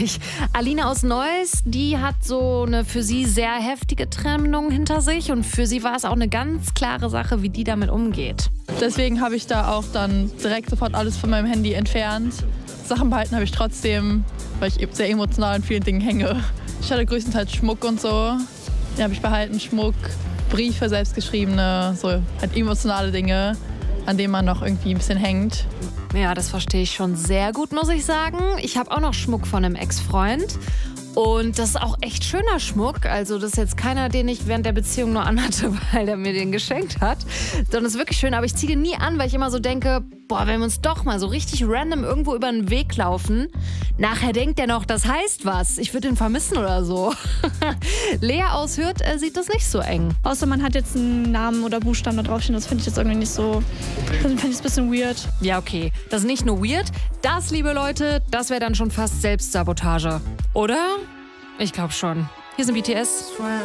lustig. Alina aus Neuss, die hat so eine für sie sehr heftige Trennung hinter sich. Und für sie war es auch eine ganz klare Sache, wie die damit umgeht. Deswegen habe ich da auch dann direkt sofort alles von meinem Handy entfernt. Sachen behalten habe ich trotzdem, weil ich eben sehr emotional an vielen Dingen hänge. Ich hatte größtenteils Schmuck und so. Den habe ich behalten, Schmuck, Briefe, selbstgeschriebene, so halt emotionale Dinge, an denen man noch irgendwie ein bisschen hängt. Ja, das verstehe ich schon sehr gut, muss ich sagen. Ich habe auch noch Schmuck von einem Ex-Freund. Und das ist auch echt schöner Schmuck. Also das ist jetzt keiner, den ich während der Beziehung nur anhatte, weil der mir den geschenkt hat. Sondern es ist wirklich schön. Aber ich ziehe den nie an, weil ich immer so denke, boah, wenn wir uns doch mal so richtig random irgendwo über den Weg laufen, nachher denkt der noch, das heißt was. Ich würde den vermissen oder so. Lea aus Hürth sieht das nicht so eng. Außer man hat jetzt einen Namen oder Buchstaben da draufstehen. Das finde ich jetzt irgendwie nicht so, das finde ich ein bisschen weird. Ja, okay. Das ist nicht nur weird. Das, liebe Leute, das wäre dann schon fast Selbstsabotage. Oder? Ich glaube schon. Hier sind BTS.